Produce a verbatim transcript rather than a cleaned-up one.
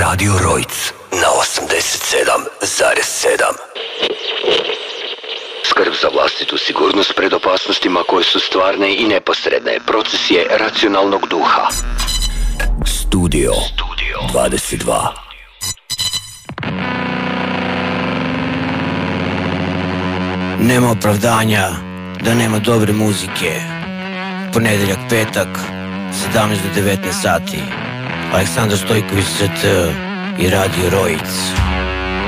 Radio Rojc na osamdeset sedam zarez sedam. Skrb za vlastitu sigurnost pred opasnostima koje su stvarne i neposredne. Proces je racionalnog duha. Studio, Studio. dvadeset dva. Nema opravdanja da nema dobre muzike. Ponedeljak, petak, sedamnaest do devetnaest sati. Aleksandar Stojković Z T i Radio Rojc.